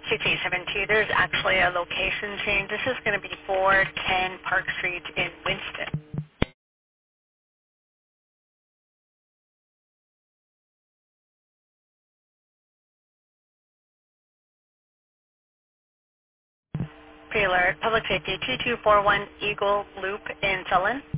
6872, there's actually a location change. This is going to be 410 Park Street in Winston. Pre-alert, Public Safety 2241 Eagle Loop in Sullen.